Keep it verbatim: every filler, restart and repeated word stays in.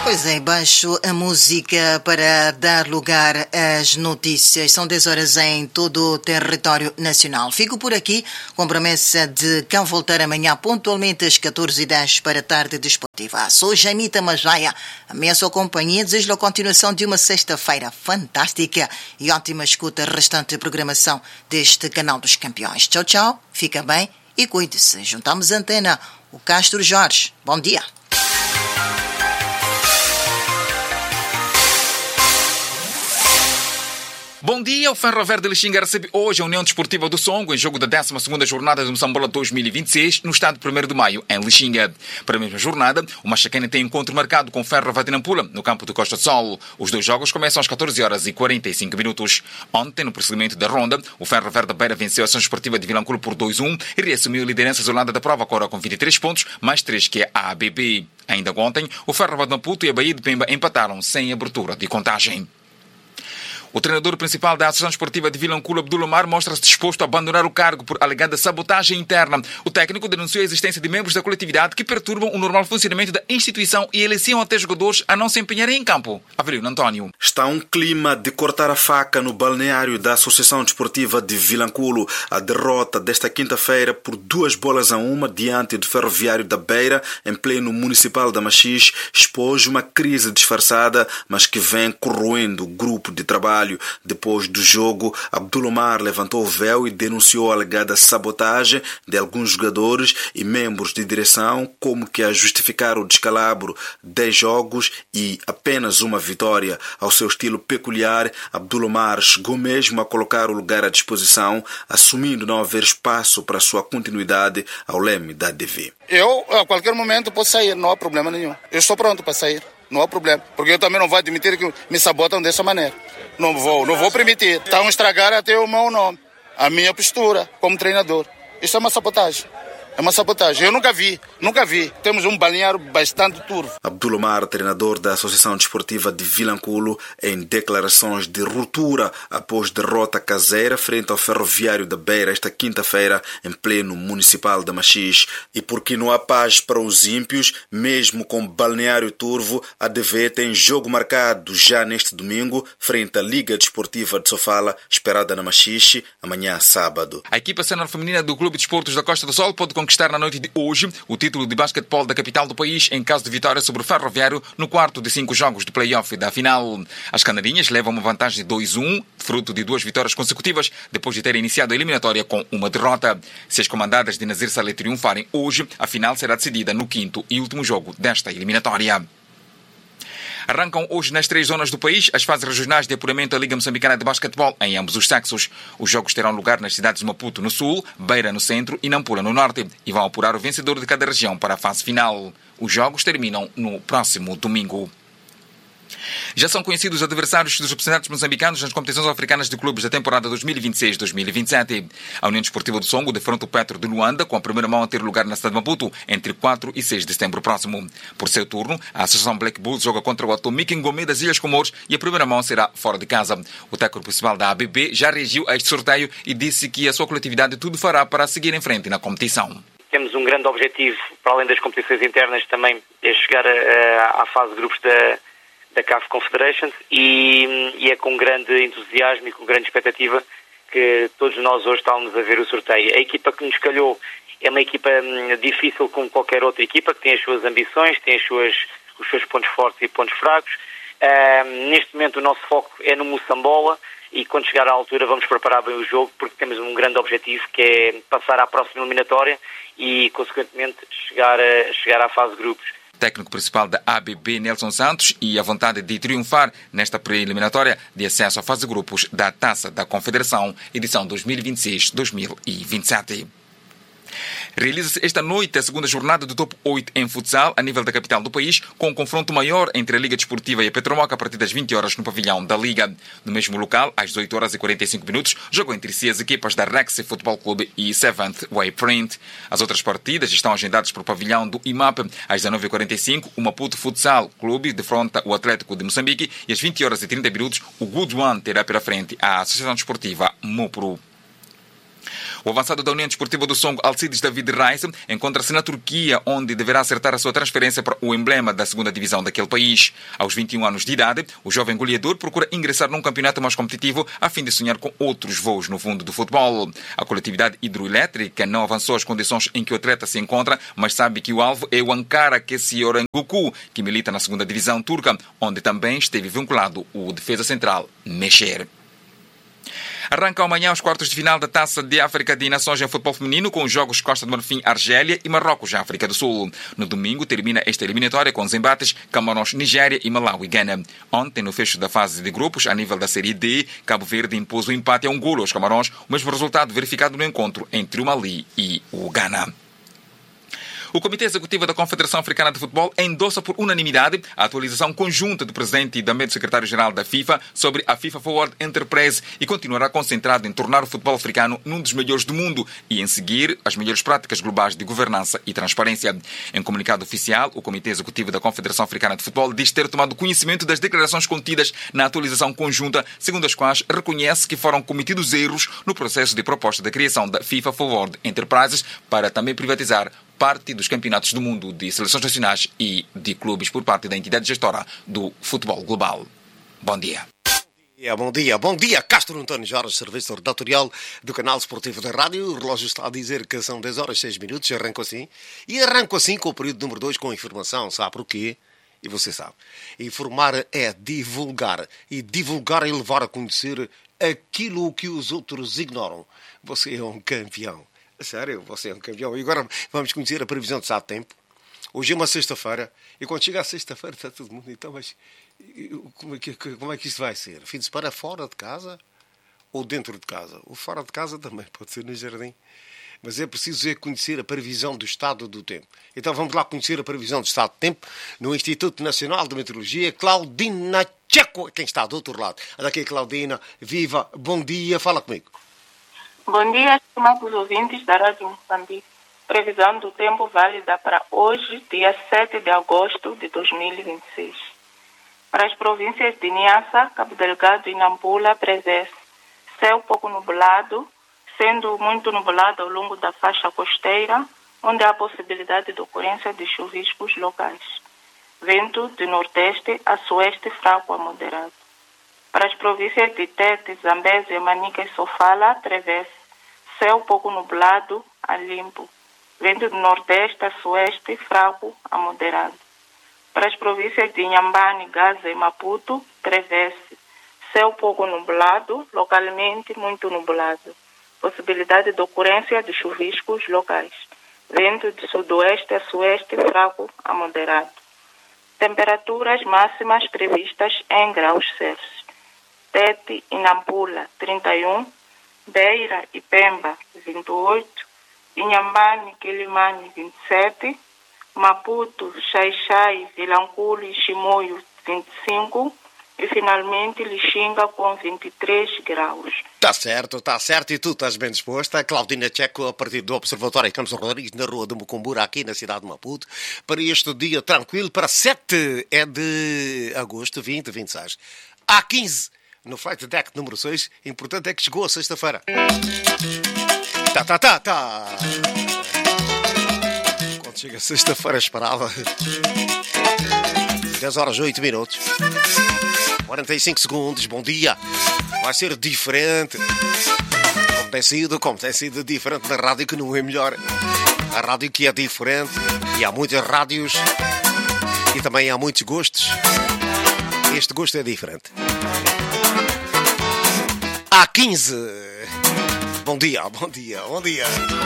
Pois é, baixo a música para dar lugar às notícias. São dez horas em todo o território nacional. Fico por aqui com promessa de cá voltar amanhã pontualmente às catorze e dez para a tarde desportiva. Sou Jaimita Majaia. A minha sua companhia desejo a continuação de uma sexta-feira fantástica e ótima escuta restante programação deste canal dos campeões. Tchau, tchau. Fica bem e cuide-se. Juntamos a antena. O Castro Jorge. Bom dia. Bom dia, o Ferroviário de Lixinga recebe hoje a União Desportiva do Songo em jogo da décima segunda jornada do Moçambola dois mil e vinte e seis no estádio primeiro de maio, em Lixinga. Para a mesma jornada, o Machacane tem encontro marcado com o Ferroviário de Nampula, no campo do Costa do Sol. Os dois jogos começam às catorze horas e quarenta e cinco minutos. Ontem, no prosseguimento da ronda, o Ferroviário da Beira venceu a Ação Esportiva de Vilanculo por dois a um e reassumiu a liderança isolada da prova, agora com vinte e três pontos, mais três que a A B B. Ainda ontem, o Ferroviário de Maputo e a Bahia de Pemba empataram sem abertura de contagem. O treinador principal da Associação Esportiva de Vilanculo, Abdulomar, mostra-se disposto a abandonar o cargo por alegada sabotagem interna. O técnico denunciou a existência de membros da coletividade que perturbam o normal funcionamento da instituição e aliciam até jogadores a não se empenharem em campo. Avelino António. Está um clima de cortar a faca no balneário da Associação Desportiva de Vilanculo. A derrota desta quinta-feira por duas bolas a uma diante do Ferroviário da Beira, em pleno municipal da Machis, expôs uma crise disfarçada, mas que vem corroendo o grupo de trabalho. Depois do jogo, Abdulomar levantou o véu e denunciou a alegada sabotagem de alguns jogadores e membros de direção, como que a justificar o descalabro. Dez jogos e apenas uma vitória. Ao seu estilo peculiar, Abdulomar chegou mesmo a colocar o lugar à disposição, assumindo não haver espaço para sua continuidade ao leme da A D V. Eu, a qualquer momento, posso sair, não há problema nenhum. Eu estou pronto para sair, não há problema. Porque eu também não vou admitir que me sabotam dessa maneira. Não vou, não vou permitir. Estão a estragar até o meu nome, a minha postura como treinador. Isso é uma sabotagem. É uma sabotagem. Eu nunca vi, nunca vi. Temos um balneário bastante turvo. Abdulomar, treinador da Associação Desportiva de Vilanculo, em declarações de ruptura após derrota caseira frente ao Ferroviário da Beira esta quinta-feira em pleno municipal da Machis. E porque não há paz para os ímpios, mesmo com balneário turvo, a A D V tem jogo marcado já neste domingo frente à Liga Desportiva de Sofala, esperada na Machixe, amanhã sábado. A equipa sênior feminina do Clube de Desportos da Costa do Sol pode conquistar na noite de hoje o título de basquetebol da capital do país em caso de vitória sobre o Ferroviário no quarto de cinco jogos de play-off da final. As canarinhas levam uma vantagem de dois a um, fruto de duas vitórias consecutivas, depois de terem iniciado a eliminatória com uma derrota. Se as comandadas de Nazir Saleh triunfarem hoje, a final será decidida no quinto e último jogo desta eliminatória. Arrancam hoje nas três zonas do país as fases regionais de apuramento da Liga Moçambicana de Basquetebol em ambos os sexos. Os jogos terão lugar nas cidades de Maputo no sul, Beira no centro e Nampula no norte e vão apurar o vencedor de cada região para a fase final. Os jogos terminam no próximo domingo. Já são conhecidos os adversários dos representantes moçambicanos nas competições africanas de clubes da temporada dois mil e vinte e seis dois mil e vinte e sete. A União Desportiva do Songo defronta o Petro de Luanda, com a primeira mão a ter lugar na cidade de Maputo, entre quatro e seis de setembro próximo. Por seu turno, a Associação Black Bulls joga contra o Atomic Ngomé das Ilhas Comores e a primeira mão será fora de casa. O técnico principal da A B B já reagiu a este sorteio e disse que a sua coletividade tudo fará para seguir em frente na competição. Temos um grande objetivo, para além das competições internas, também é chegar a, a, à fase de grupos da da C A F Confederations e, e é com grande entusiasmo e com grande expectativa que todos nós hoje estamos a ver o sorteio. A equipa que nos calhou é uma equipa hum, difícil como qualquer outra equipa, que tem as suas ambições, tem as suas, os seus pontos fortes e pontos fracos. Uh, neste momento o nosso foco é no Moçambola e quando chegar à altura vamos preparar bem o jogo porque temos um grande objetivo que é passar à próxima eliminatória e consequentemente chegar, a, chegar à fase de grupos. Técnico principal da A B B, Nelson Santos, e a vontade de triunfar nesta pré-eliminatória de acesso à fase de grupos da Taça da Confederação, edição dois mil e vinte e seis dois mil e vinte e sete. Realiza-se esta noite a segunda jornada do Top oito em futsal a nível da capital do país, com um confronto maior entre a Liga Desportiva e a Petromoca a partir das vinte horas no pavilhão da Liga. No mesmo local, às dezoito horas e quarenta e cinco minutos, jogam entre si as equipas da Rexy Futebol Clube e Seventh Wayprint. As outras partidas estão agendadas para o pavilhão do I M A P. Às dezenove e quarenta e cinco, o Maputo Futsal Clube defronta o Atlético de Moçambique e às vinte horas e trinta minutos, o Good One terá pela frente a Associação Desportiva Mupro. O avançado da União Desportiva do Songo, Alcides David Reis, encontra-se na Turquia, onde deverá acertar a sua transferência para o emblema da segunda divisão daquele país. Aos vinte e um anos de idade, o jovem goleador procura ingressar num campeonato mais competitivo a fim de sonhar com outros voos no fundo do futebol. A coletividade hidroelétrica não avançou as condições em que o atleta se encontra, mas sabe que o alvo é o Ankara Kesiorengoku, que milita na segunda divisão turca, onde também esteve vinculado o defesa central Mexer. Arranca amanhã os quartos de final da Taça de África de Nações em futebol feminino com os jogos Costa do Marfim, Argélia e Marrocos, África do Sul. No domingo termina esta eliminatória com os embates Camarões, Nigéria e Malawi, Ghana. Ontem, no fecho da fase de grupos, a nível da Série D, Cabo Verde impôs o empate a um golo aos Camarões, o mesmo resultado verificado no encontro entre o Mali e o Ghana. O Comitê Executivo da Confederação Africana de Futebol endossa por unanimidade a atualização conjunta do Presidente e também do Secretário-Geral da FIFA sobre a FIFA Forward Enterprise e continuará concentrado em tornar o futebol africano num dos melhores do mundo e em seguir as melhores práticas globais de governança e transparência. Em comunicado oficial, o Comitê Executivo da Confederação Africana de Futebol diz ter tomado conhecimento das declarações contidas na atualização conjunta, segundo as quais reconhece que foram cometidos erros no processo de proposta da criação da FIFA Forward Enterprises para também privatizar parte dos campeonatos do mundo de seleções nacionais e de clubes por parte da entidade gestora do futebol global. Bom dia. Bom dia, bom dia. Castro António Jorge, serviço redatorial do canal esportivo da rádio. O relógio está a dizer que são dez horas e seis minutos. Arranco assim. E arranco assim com o período número dois com informação. Sabe porquê? E você sabe. Informar é divulgar. E divulgar é levar a conhecer aquilo que os outros ignoram. Você é um campeão. Sério, você é um campeão. E agora vamos conhecer a previsão de estado de tempo. Hoje é uma sexta-feira. E quando chega a sexta-feira está todo mundo. Então, mas como é, que, como é que isto vai ser? Fim de semana fora de casa ou dentro de casa? O fora de casa também pode ser no jardim. Mas é preciso é conhecer a previsão do estado do tempo. Então vamos lá conhecer a previsão do estado do tempo no Instituto Nacional de Meteorologia. Claudina Checo, quem está do outro lado. Olha aqui, Claudina. Viva, bom dia, fala comigo. Bom dia, estimados ouvintes da Rádio Moçambique. Previsão do tempo válida para hoje, dia sete de agosto de dois mil e vinte e seis. Para as províncias de Niassa, Cabo Delgado e Nampula, prevê céu pouco nublado, sendo muito nublado ao longo da faixa costeira, onde há possibilidade de ocorrência de chuviscos locais. Vento de nordeste a sueste fraco a moderado. Para as províncias de Tete, Zambésia, Manica e Sofala, prevê céu pouco nublado a limpo. Vento do nordeste a sueste, fraco a moderado. Para as províncias de Inhambane, Gaza e Maputo, prevê-se céu pouco nublado, localmente muito nublado. Possibilidade de ocorrência de chuviscos locais. Vento de sudoeste a sueste, fraco a moderado. Temperaturas máximas previstas em graus Celsius. Tete e Nampula, trinta e um, Beira e Pemba, vinte e oito, Inhambane, Quilimane, vinte e sete, Maputo, Xai-Xai, Vilanculo e Chimoio, vinte e cinco e finalmente Lixinga com vinte e três graus. Está certo, está certo e tu estás bem disposta. Claudina Checo, a partir do Observatório Campos Rodrigues, na rua de Mucumbura, aqui na cidade de Maputo, para este dia tranquilo, para sete é de agosto, vinte, vinte e seis. Há quinze. No Flight Deck número seis, importante é que chegou a sexta-feira. Tá, tá, tá, tá. Quando chega a sexta-feira, esperava. dez horas e oito minutos. quarenta e cinco segundos, bom dia. Vai ser diferente. Como tem sido, como tem sido diferente da rádio que não é melhor. A rádio que é diferente. E há muitas rádios. E também há muitos gostos. Este gosto é diferente. Há quinze. Bom dia, bom dia, bom dia.